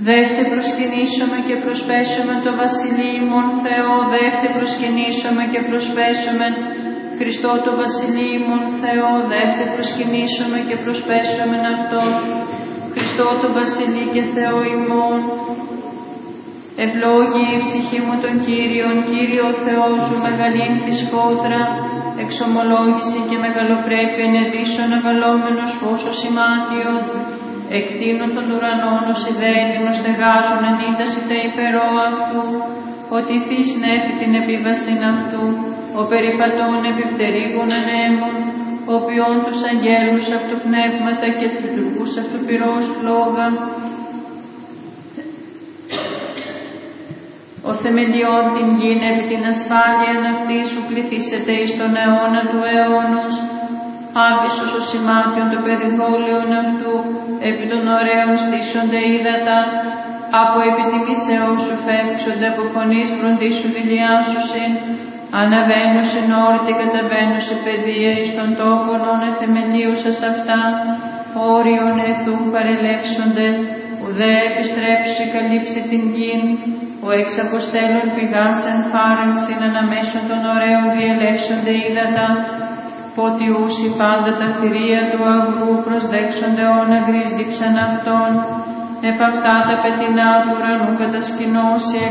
Δέχτε προσκυνήσωμε και προσπέσουμε το Βασιλείο ημών Θεό, δέχτε προσκυνήσωμε και προσπέσουμε Χριστό το Βασιλείο ημών Θεό, δέχτε προσκυνήσωμε και προσπέσουμε αυτό, Χριστό το Βασιλείο και Θεό ημών. Ευλόγη η ψυχή μου των Κύριων, Κύριο Θεό σου μεγαλήν τη σκότρα, εξομολόγηση και μεγαλοπρέπεια ενεδίσσον αγαλόμενος φως ο σημάτιον, εκτείνων των ουρανών ως ιδένιμος στεγάζουν ενίδαση τα υπερόα αυτού, ότι θείς νέφη την επίβασιν αυτού, ο περιπατών επιπτερίγων ανέμων, ο ποιών τους αγγέλους αυτού πνεύματα και τους λειτουργούς αυτού πυρός φλόγα, ο θεμελιών την γην επί την ασφάλεια αυτή σου πληθήσεται εις τον αιώνα του αιώνος, άβυσσος ο σημάτιον το περιβόλαιον αυτού, επί των ωραίων στήσονται ύδατα, από επιτιμήσεώς σου φεύξονται, από φωνής βροντίσου δηλιάσουσιν, αναβαίνουσιν όρτη, καταβαίνουσι παιδεία εις των τόπων όν εθεμελίουσας αυτά, όριον εθού παρελεύσονται, ουδέ επιστρέψει καλύψει την γην, ο εξ αποστέλων πηγάς εν φάραξιν αναμέσων των ωραίων διελεύσονται ύδατα, πότι ούσι πάντα τα θηρία του αγρού προσδέξονται όν αγρίσδειξαν αυτόν, επ' αυτά τα πετεινά του ουρανού κατασκηνώσει